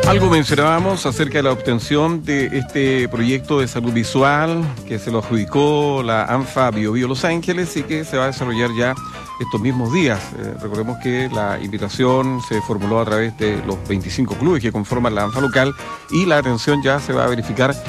Algo mencionábamos acerca de la obtención de este proyecto de salud visual que se lo adjudicó la ANFA Bio Bio Los Ángeles y que se va a desarrollar ya estos mismos días. Recordemos que la invitación se formuló a través de los 25 clubes que conforman la ANFA local y la atención ya se va a verificar